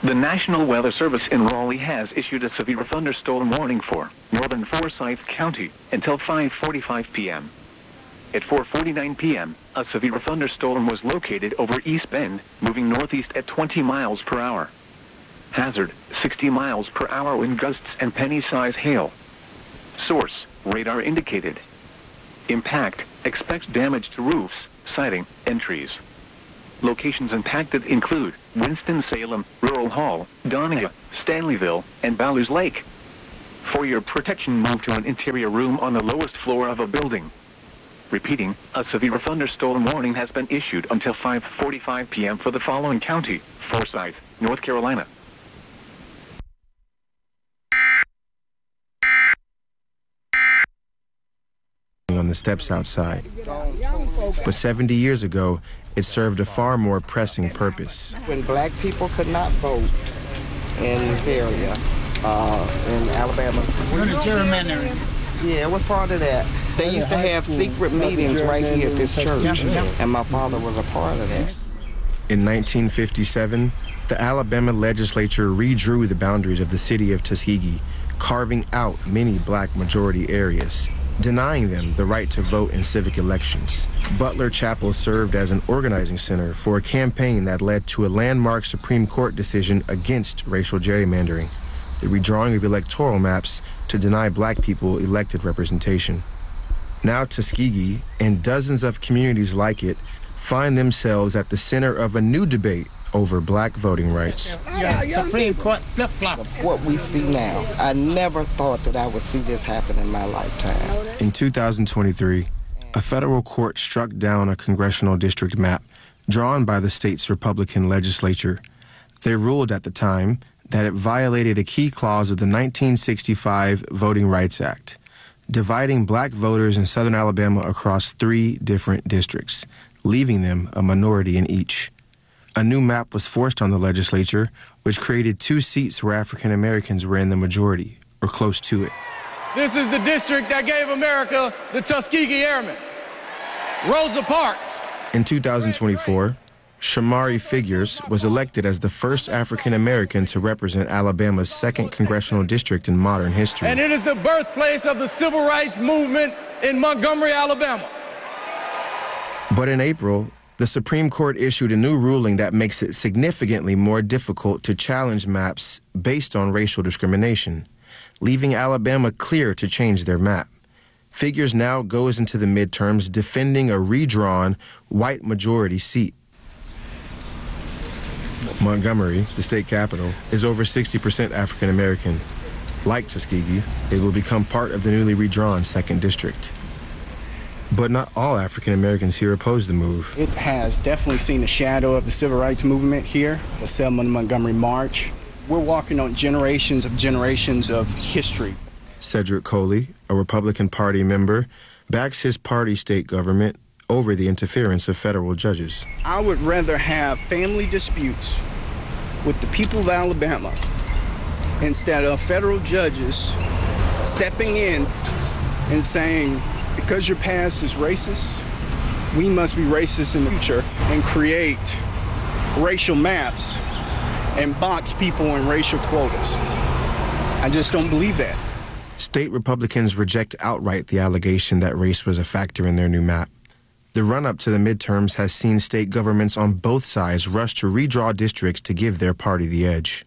The National Weather Service in Raleigh has issued a severe thunderstorm warning for northern Forsyth County until 5:45 p.m. At 4:49 p.m., a severe thunderstorm was located over East Bend, moving northeast at 20 miles per hour. Hazard, 60 miles per hour wind gusts and penny-size hail. Source, radar indicated. Impact, expect damage to roofs, siding, and trees. Locations impacted include Winston-Salem, Rural Hall, Donahue, Stanleyville, and Ballers Lake. For your protection, move to an interior room on the lowest floor of a building. Repeating, a severe thunderstorm warning has been issued until 5:45 p.m. for the following county: Forsyth, North Carolina. On the steps outside. But 70 years ago, it served a far more pressing purpose. When black people could not vote in this area, in Alabama. During the gerrymandering. Yeah, it was part of that. They used to have secret meetings right here at this church, and my father was a part of that. In 1957, the Alabama legislature redrew the boundaries of the city of Tuskegee, carving out many black majority areas, denying them the right to vote in civic elections. Butler Chapel served as an organizing center for a campaign that led to a landmark Supreme Court decision against racial gerrymandering, the redrawing of electoral maps to deny black people elected representation. Now Tuskegee, and dozens of communities like it, find themselves at the center of a new debate over black voting rights. Supreme Court flip-flop. What we see now, I never thought that I would see this happen in my lifetime. In 2023, a federal court struck down a congressional district map drawn by the state's Republican legislature. They ruled at the time that it violated a key clause of the 1965 Voting Rights Act, dividing black voters in southern Alabama across 3 different districts, leaving them a minority in each. A new map was forced on the legislature, which created 2 seats where African Americans were in the majority, or close to it. This is the district that gave America the Tuskegee Airmen. Rosa Parks. In 2024, Shamari Figures was elected as the first African American to represent Alabama's 2nd congressional district in modern history. And it is the birthplace of the civil rights movement in Montgomery, Alabama. But in April, the Supreme Court issued a new ruling that makes it significantly more difficult to challenge maps based on racial discrimination, leaving Alabama clear to change their map. Figures now goes into the midterms defending a redrawn white majority seat. Montgomery, the state capital, is over 60% African American. Like Tuskegee, it will become part of the newly redrawn 2nd district. But not all African Americans here oppose the move. It has definitely seen the shadow of the civil rights movement here, the Selma to Montgomery March. We're walking on generations of history. Cedric Coley, a Republican Party member, backs his party state government over the interference of federal judges. I would rather have family disputes with the people of Alabama instead of federal judges stepping in and saying, because your past is racist, we must be racist in the future, and create racial maps and box people in racial quotas. I just don't believe that. State Republicans reject outright the allegation that race was a factor in their new map. The run-up to the midterms has seen state governments on both sides rush to redraw districts to give their party the edge.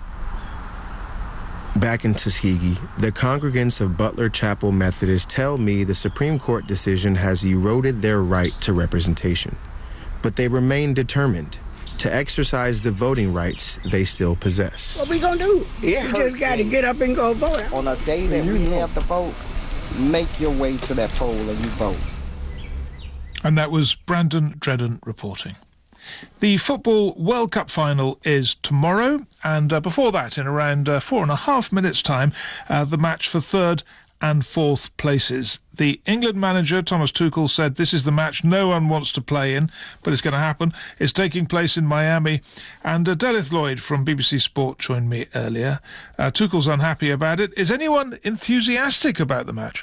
Back in Tuskegee, the congregants of Butler Chapel Methodist tell me the Supreme Court decision has eroded their right to representation. But they remain determined to exercise the voting rights they still possess. What we gonna do? We just gotta get up and go vote. On a day that we have to vote, make your way to that poll and you vote. And that was Brandon Dredden reporting. The Football World Cup final is tomorrow, and before that, in around 4.5 minutes' time, the match for 3rd and 4th places. The England manager, Thomas Tuchel, said this is the match no one wants to play in, but it's going to happen. It's taking place in Miami, and Delith Lloyd from BBC Sport joined me earlier. Tuchel's unhappy about it. Is anyone enthusiastic about the match?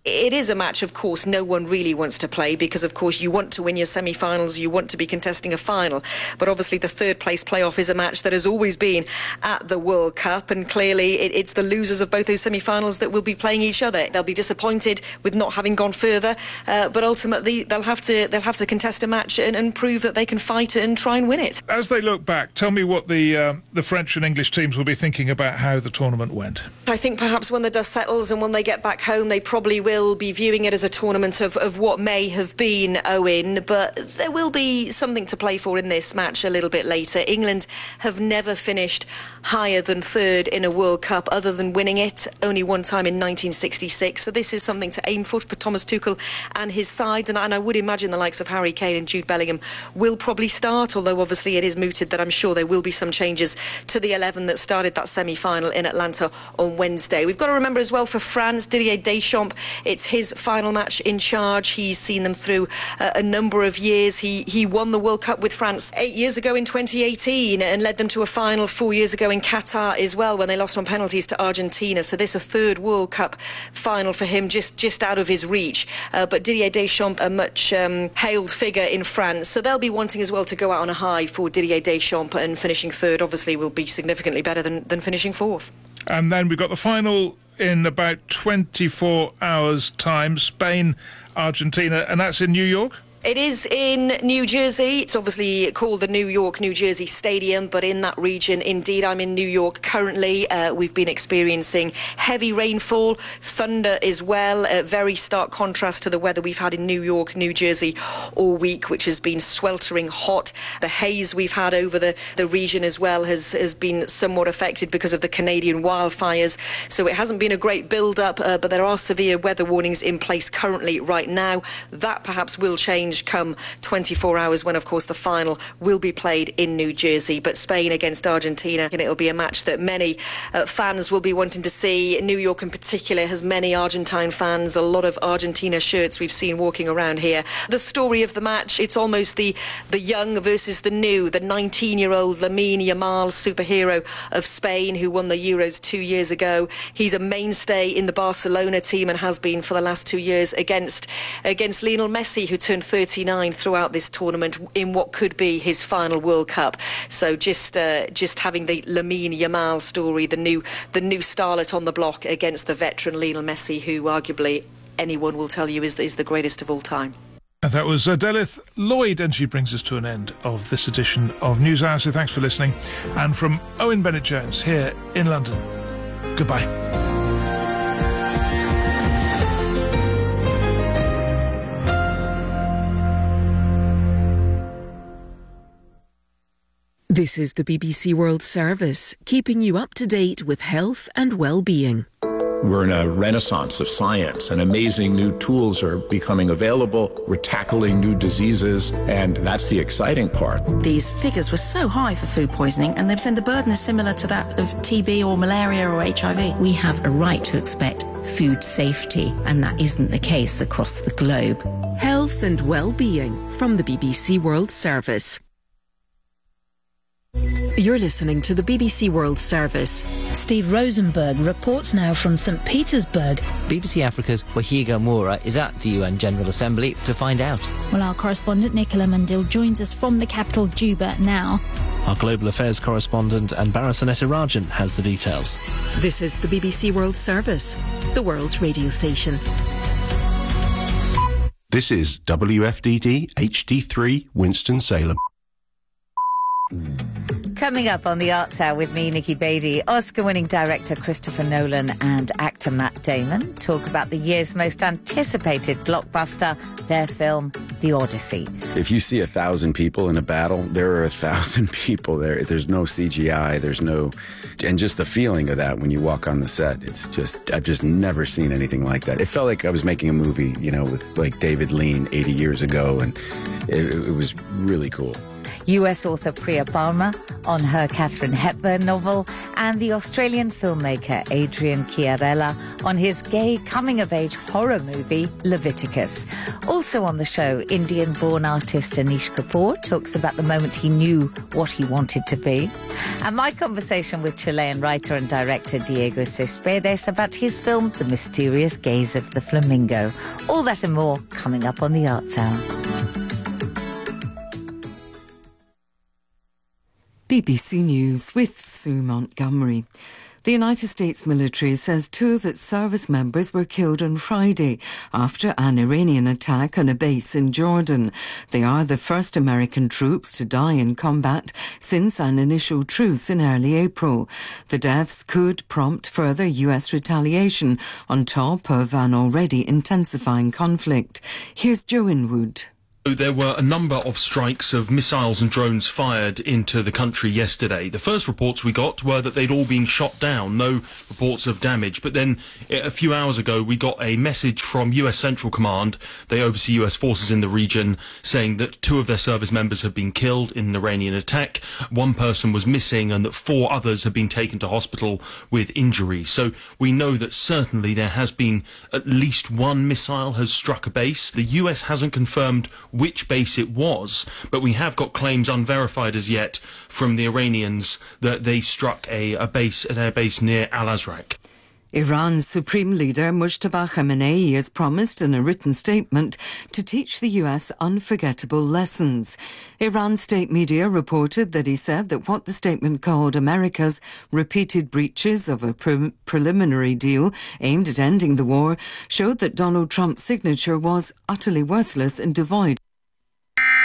It is a match, of course, no one really wants to play because, of course, you want to win your semi-finals, you want to be contesting a final. But obviously the third-place playoff is a match that has always been at the World Cup, and clearly it's the losers of both those semi-finals that will be playing each other. They'll be disappointed with not having gone further, but ultimately they'll have to contest a match and prove that they can fight and try and win it. As they look back, tell me what the French and English teams will be thinking about how the tournament went. I think perhaps when the dust settles and when they get back home, they probably will be viewing it as a tournament of what may have been, Owen, but there will be something to play for in this match a little bit later. England have never finished higher than third in a World Cup other than winning it only one time in 1966, so this is something to aim for Thomas Tuchel and his side, and I would imagine the likes of Harry Kane and Jude Bellingham will probably start, although obviously it is mooted that I'm sure there will be some changes to the 11 that started that semi-final in Atlanta on Wednesday. We've got to remember as well for France, Didier Deschamps, it's his final match in charge. He's seen them through a number of years. He won the World Cup with France 8 years ago in 2018 and led them to a final 4 years ago in Qatar as well when they lost on penalties to Argentina. So this a third World Cup final for him, just out of his reach. But Didier Deschamps, a much hailed figure in France. So they'll be wanting as well to go out on a high for Didier Deschamps, and finishing third obviously will be significantly better than finishing fourth. And then we've got the final in about 24 hours' time, Spain, Argentina, and that's in New York? It is in New Jersey. It's obviously called the New York, New Jersey Stadium, but in that region, indeed, I'm in New York currently. We've been experiencing heavy rainfall, thunder as well, a very stark contrast to the weather we've had in New York, New Jersey all week, which has been sweltering hot. The haze we've had over the region as well has been somewhat affected because of the Canadian wildfires. So it hasn't been a great build-up, but there are severe weather warnings in place currently right now. That perhaps will change come 24 hours when, of course, the final will be played in New Jersey. But Spain against Argentina, and it'll be a match that many fans will be wanting to see. New York in particular has many Argentine fans, a lot of Argentina shirts we've seen walking around here. The story of the match, it's almost the young versus the new, the 19-year-old Lamine Yamal, superhero of Spain, who won the Euros 2 years ago. He's a mainstay in the Barcelona team and has been for the last 2 years against Lionel Messi, who turned 39 throughout this tournament in what could be his final World Cup. So just having the Lamine Yamal story, the new starlet on the block against the veteran Lionel Messi, who arguably anyone will tell you is the greatest of all time. And that was Delith Lloyd, and she brings us to an end of this edition of NewsHour. So thanks for listening. And from Owen Bennett-Jones here in London, goodbye. This is the BBC World Service, keeping you up to date with health and well-being. We're in a renaissance of science, and amazing new tools are becoming available. We're tackling new diseases, and that's the exciting part. These figures were so high for food poisoning, and they've said the burden is similar to that of TB or malaria or HIV. We have a right to expect food safety, and that isn't the case across the globe. Health and well-being from the BBC World Service. You're listening to the BBC World Service. Steve Rosenberg reports now from St. Petersburg. BBC Africa's Wahiga Moura is at the UN General Assembly to find out. Well, our correspondent Nicola Mundil joins us from the capital, Juba, now. Our Global Affairs correspondent Anbara Sanetarajan has the details. This is the BBC World Service, the world's radio station. This is WFDD HD3 Winston-Salem. Coming up on the Arts Hour with me, Nikki Beattie, Oscar-winning director Christopher Nolan and actor Matt Damon talk about the year's most anticipated blockbuster, their film, The Odyssey. If you see 1,000 people in a battle, there are 1,000 people there. There's no CGI, and just the feeling of that when you walk on the set, I've just never seen anything like that. It felt like I was making a movie, with like David Lean 80 years ago, and it was really cool. US author Priya Palmer on her Katharine Hepburn novel, and the Australian filmmaker Adrian Chiarella on his gay coming-of-age horror movie Leviticus. Also on the show, Indian-born artist Anish Kapoor talks about the moment he knew what he wanted to be, and my conversation with Chilean writer and director Diego Céspedes about his film The Mysterious Gaze of the Flamingo. All that and more coming up on the Arts Hour. BBC News with Sue Montgomery. The United States military says 2 of its service members were killed on Friday after an Iranian attack on a base in Jordan. They are the first American troops to die in combat since an initial truce in early April. The deaths could prompt further US retaliation on top of an already intensifying conflict. Here's Joe Inwood. There were a number of strikes of missiles and drones fired into the country yesterday. The first reports we got were that they'd all been shot down, no reports of damage. But then a few hours ago, we got a message from US Central Command. They oversee US forces in the region, saying that 2 of their service members had been killed in an Iranian attack. 1 person was missing and that 4 others had been taken to hospital with injuries. So we know that certainly there has been at least 1 missile has struck a base. The US hasn't confirmed which base it was, but we have got claims unverified as yet from the Iranians that they struck an air base near Al-Azraq. Iran's Supreme Leader Mujtaba Khamenei has promised in a written statement to teach the US unforgettable lessons. Iran's state media reported that he said that what the statement called America's repeated breaches of a preliminary deal aimed at ending the war showed that Donald Trump's signature was utterly worthless and devoid